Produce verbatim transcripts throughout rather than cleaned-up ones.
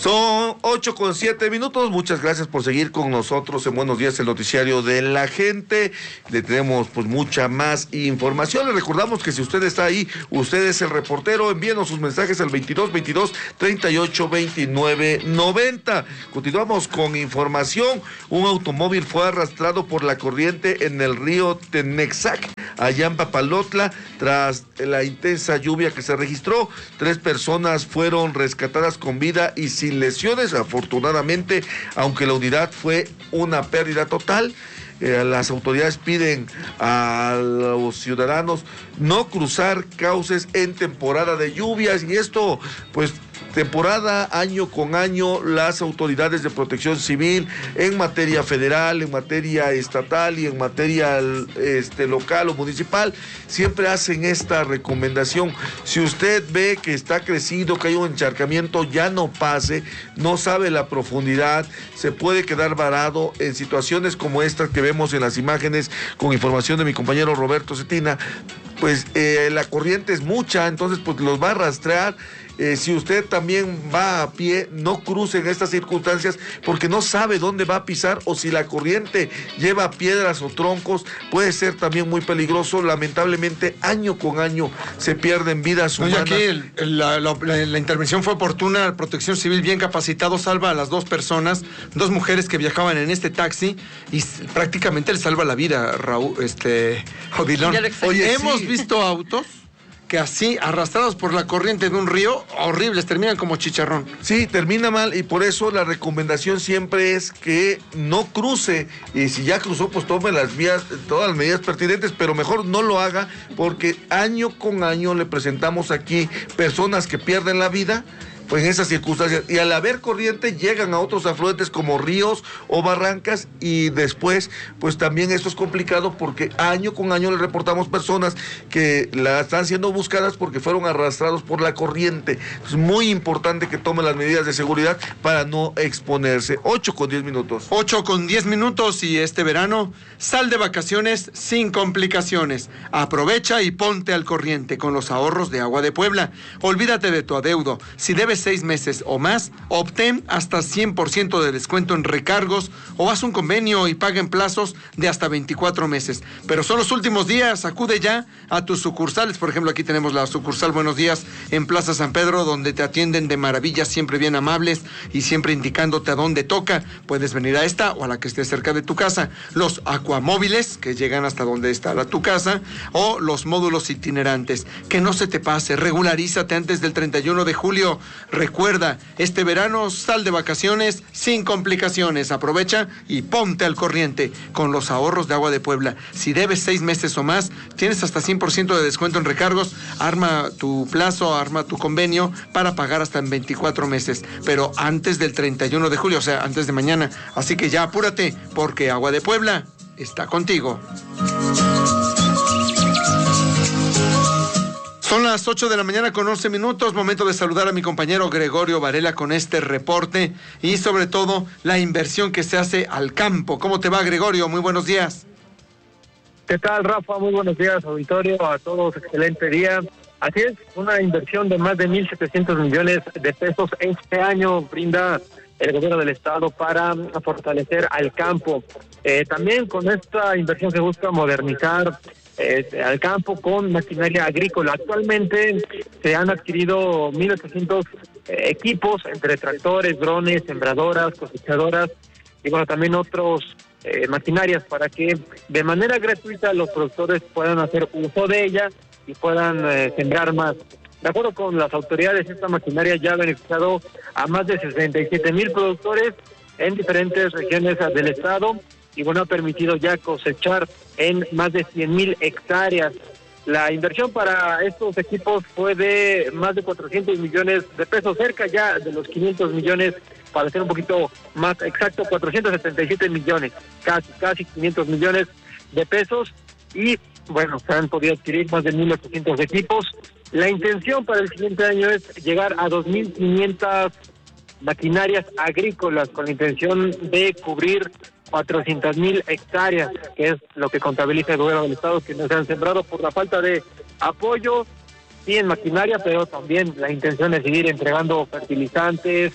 Son ocho con siete minutos, muchas gracias por seguir con nosotros en Buenos Días, el noticiario de la gente. Le tenemos pues mucha más información. Le recordamos que si usted está ahí, usted es el reportero, envíenos sus mensajes al veintidós veintidós treinta y ocho veintinueve noventa. Continuamos con información. Un automóvil fue arrastrado por la corriente en el río Tenexac, allá en Papalotla, tras la intensa lluvia que se registró. Tres personas fueron rescatadas con vida y sin lesiones, afortunadamente, aunque la unidad fue una pérdida total. Eh, las autoridades piden a los ciudadanos no cruzar cauces en temporada de lluvias, y esto pues temporada año con año las autoridades de protección civil en materia federal, en materia estatal y en materia este, local o municipal siempre hacen esta recomendación. Si usted ve que está crecido, que hay un encharcamiento, ya no pase, no sabe la profundidad, se puede quedar varado en situaciones como estas que vemos en las imágenes con información de mi compañero Roberto Cetina. Pues eh, la corriente es mucha, entonces pues los va a arrastrar. Eh, si usted también va a pie, no cruce en estas circunstancias porque no sabe dónde va a pisar, o si la corriente lleva piedras o troncos, puede ser también muy peligroso. Lamentablemente, año con año se pierden vidas humanas. No, y aquí el, el, la, la, la intervención fue oportuna. Protección Civil bien capacitado salva a las dos personas, dos mujeres que viajaban en este taxi, y prácticamente le salva la vida, Raúl, este, Odilon. Oye, hemos sí. visto autos que así, arrastrados por la corriente de un río, horribles, terminan como chicharrón. Sí, termina mal, y por eso la recomendación siempre es que no cruce, y si ya cruzó, pues tome las vías, todas las medidas pertinentes, pero mejor no lo haga, porque año con año le presentamos aquí personas que pierden la vida pues en esas circunstancias, y al haber corriente llegan a otros afluentes como ríos o barrancas, y después pues también esto es complicado porque año con año le reportamos personas que la están siendo buscadas porque fueron arrastrados por la corriente. Es muy importante que tome las medidas de seguridad para no exponerse. ocho con diez minutos. ocho con diez minutos, y este verano sal de vacaciones sin complicaciones. Aprovecha y ponte al corriente con los ahorros de Agua de Puebla. Olvídate de tu adeudo. Si debes seis meses o más, obtén hasta cien por ciento de descuento en recargos, o haz un convenio y paga en plazos de hasta veinticuatro meses. Pero son los últimos días, acude ya a tus sucursales. Por ejemplo, aquí tenemos la sucursal Buenos Días en Plaza San Pedro, donde te atienden de maravilla, siempre bien amables y siempre indicándote a dónde toca. Puedes venir a esta o a la que esté cerca de tu casa. Los acuamóviles, que llegan hasta donde está la, tu casa, o los módulos itinerantes. Que no se te pase, regularízate antes del treinta y uno de julio. Recuerda, este verano sal de vacaciones sin complicaciones. Aprovecha y ponte al corriente con los ahorros de Agua de Puebla. Si debes seis meses o más, tienes hasta cien por ciento de descuento en recargos. Arma tu plazo, arma tu convenio para pagar hasta en veinticuatro meses. Pero antes del treinta y uno de julio, o sea, antes de mañana. Así que ya apúrate, porque Agua de Puebla está contigo. Son las ocho de la mañana con once minutos, momento de saludar a mi compañero Gregorio Varela con este reporte y sobre todo la inversión que se hace al campo. ¿Cómo te va, Gregorio? Muy buenos días. ¿Qué tal, Rafa? Muy buenos días, auditorio, a todos, excelente día. Así es, una inversión de más de mil setecientos millones de pesos este año brinda el gobierno del estado para fortalecer al campo. Eh, también con esta inversión se busca modernizar Eh, al campo con maquinaria agrícola. Actualmente se han adquirido mil ochocientos eh, equipos entre tractores, drones, sembradoras, cosechadoras y bueno, también otros eh, maquinarias para que de manera gratuita los productores puedan hacer uso de ella y puedan eh, sembrar más. De acuerdo con las autoridades, esta maquinaria ya ha beneficiado a más de sesenta y siete mil productores en diferentes regiones del estado, y bueno, ha permitido ya cosechar en más de cien mil hectáreas. La inversión para estos equipos fue de más de cuatrocientos millones de pesos, cerca ya de los quinientos millones, para ser un poquito más exacto, cuatrocientos setenta y siete millones, casi, casi quinientos millones de pesos, y bueno, se han podido adquirir más de mil ochocientos equipos. La intención para el siguiente año es llegar a dos mil quinientas maquinarias agrícolas, con la intención de cubrir cuatrocientas mil hectáreas, que es lo que contabiliza el gobierno del estado, que no se han sembrado por la falta de apoyo, sí en maquinaria, pero también la intención es seguir entregando fertilizantes,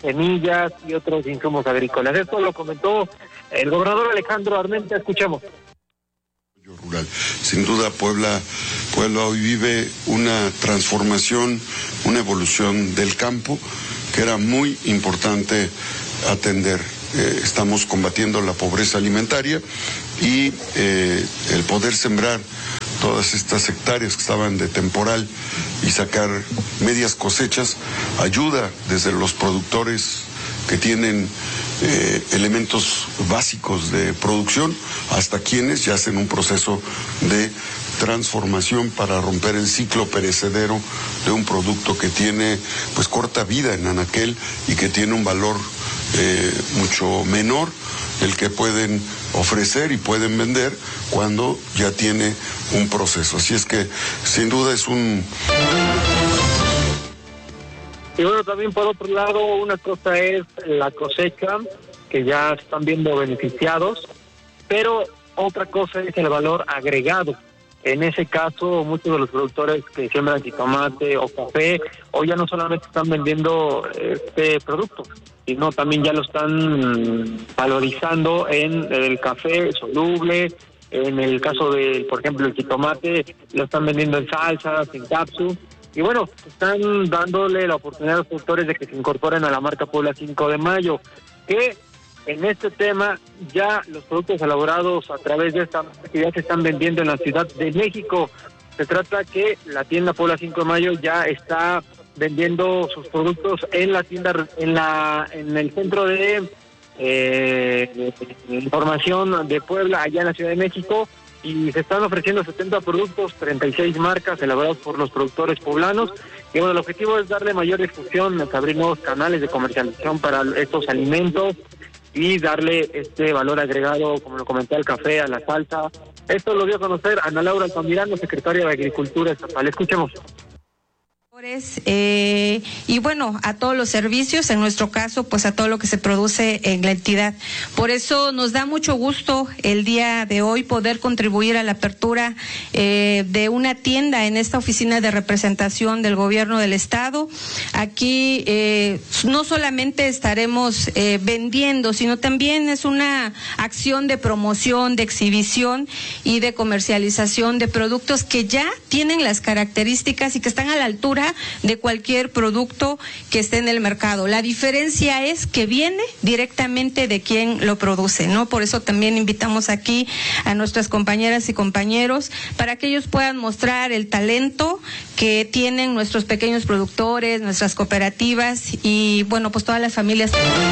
semillas y otros insumos agrícolas. Esto lo comentó el gobernador Alejandro Armenta. Escuchemos. Rural. Sin duda Puebla, Puebla hoy vive una transformación, una evolución del campo que era muy importante atender. Eh, estamos combatiendo la pobreza alimentaria y eh, el poder sembrar todas estas hectáreas que estaban de temporal y sacar medias cosechas ayuda desde los productores que tienen eh, elementos básicos de producción hasta quienes ya hacen un proceso de transformación para romper el ciclo perecedero de un producto que tiene pues corta vida en anaquel y que tiene un valor eh, mucho menor del que pueden ofrecer y pueden vender cuando ya tiene un proceso. Así es que sin duda es un... Y bueno, también por otro lado, una cosa es la cosecha, que ya están viendo beneficiados, pero otra cosa es el valor agregado. En ese caso, muchos de los productores que siembran jitomate o café, hoy ya no solamente están vendiendo este producto, sino también ya lo están valorizando en el café soluble. En el caso de, por ejemplo, el jitomate, lo están vendiendo en salsas, en cápsulas. Y bueno, están dándole la oportunidad a los productores de que se incorporen a la marca Puebla cinco de mayo, que en este tema ya los productos elaborados a través de esta actividad se están vendiendo en la Ciudad de México. Se trata que la tienda Puebla cinco de mayo ya está vendiendo sus productos en la tienda, en la en el centro de, eh, de información de Puebla, allá en la Ciudad de México. Y se están ofreciendo setenta productos, treinta y seis marcas elaborados por los productores poblanos. Y bueno, el objetivo es darle mayor difusión, abrir nuevos canales de comercialización para estos alimentos y darle este valor agregado, como lo comenté, al café, a la salsa. Esto lo dio a conocer Ana Laura Altamirano, secretaria de Agricultura Estatal. Escuchemos. Eh, y bueno, a todos los servicios, en nuestro caso, pues a todo lo que se produce en la entidad. Por eso nos da mucho gusto el día de hoy poder contribuir a la apertura eh, de una tienda en esta oficina de representación del gobierno del estado. Aquí eh, no solamente estaremos eh, vendiendo, sino también es una acción de promoción, de exhibición y de comercialización de productos que ya tienen las características y que están a la altura de cualquier producto que esté en el mercado. La diferencia es que viene directamente de quien lo produce, ¿no? Por eso también invitamos aquí a nuestras compañeras y compañeros para que ellos puedan mostrar el talento que tienen nuestros pequeños productores, nuestras cooperativas y, bueno, pues todas las familias.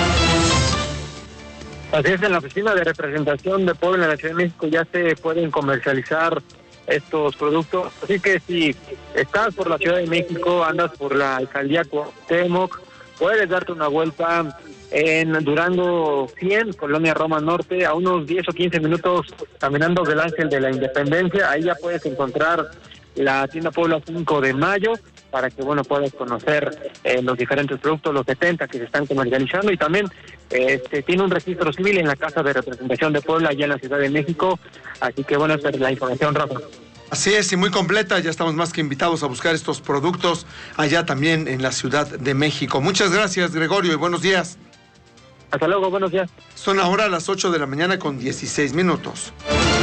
Así es, en la oficina de representación de Puebla en la Ciudad de México ya se pueden comercializar estos productos, así que si estás por la Ciudad de México, andas por la alcaldía Cuauhtémoc, puedes darte una vuelta en Durango cien, Colonia Roma Norte, a unos diez o quince minutos caminando del Ángel de la Independencia. Ahí ya puedes encontrar la tienda Puebla cinco de mayo para que, bueno, puedas conocer eh, los diferentes productos, los setenta que se están comercializando, y también este tiene un registro civil en la Casa de Representación de Puebla, allá en la Ciudad de México. Así que, bueno, esta es la información, Rafa. Así es, y muy completa. Ya estamos más que invitados a buscar estos productos allá también en la Ciudad de México. Muchas gracias, Gregorio, y buenos días. Hasta luego, buenos días. Son ahora las ocho de la mañana con dieciséis minutos.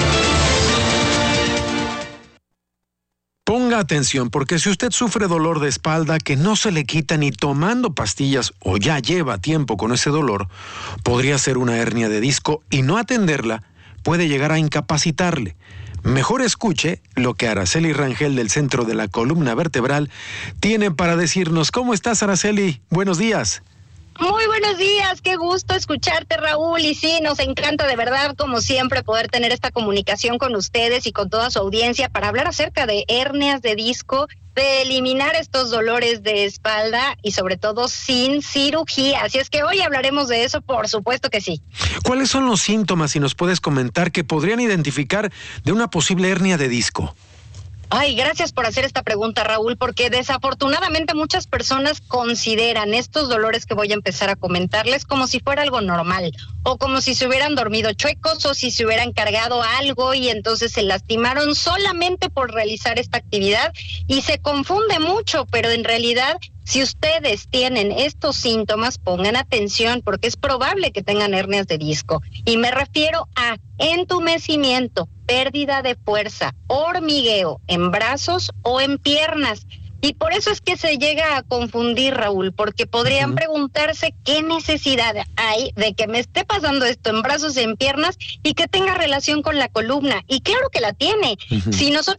Ponga atención, porque si usted sufre dolor de espalda que no se le quita ni tomando pastillas o ya lleva tiempo con ese dolor, podría ser una hernia de disco y no atenderla puede llegar a incapacitarle. Mejor escuche lo que Araceli Rangel del Centro de la Columna Vertebral tiene para decirnos. ¿Cómo estás, Araceli? Buenos días. Muy buenos días, qué gusto escucharte, Raúl, y sí, nos encanta de verdad, como siempre, poder tener esta comunicación con ustedes y con toda su audiencia para hablar acerca de hernias de disco, de eliminar estos dolores de espalda y sobre todo sin cirugía. Así es que hoy hablaremos de eso, por supuesto que sí. ¿Cuáles son los síntomas, si nos puedes comentar, que podrían identificar de una posible hernia de disco? Ay, gracias por hacer esta pregunta, Raúl, porque desafortunadamente muchas personas consideran estos dolores que voy a empezar a comentarles como si fuera algo normal, o como si se hubieran dormido chuecos, o si se hubieran cargado algo y entonces se lastimaron solamente por realizar esta actividad, y se confunde mucho, pero en realidad, si ustedes tienen estos síntomas, pongan atención porque es probable que tengan hernias de disco. Y me refiero a entumecimiento, pérdida de fuerza, hormigueo en brazos o en piernas. Y por eso es que se llega a confundir, Raúl, porque podrían uh-huh. preguntarse qué necesidad hay de que me esté pasando esto en brazos y en piernas y que tenga relación con la columna. Y claro que la tiene. Uh-huh. Si nosotros